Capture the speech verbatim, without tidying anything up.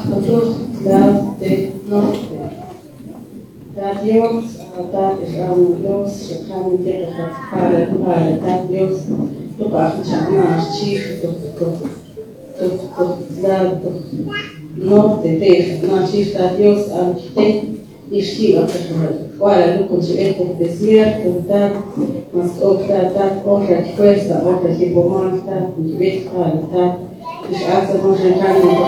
Jesús, date norte. Da Dios, da es un Dios, que cambia la para para da Dios, tu casa chama chief, tu tu tu tu da norte de na chief da Dios ante Ishila Guarda, tu concedete desierto, da mas otra da otra fuerza, otra tipo más da, y ves para da, es hace más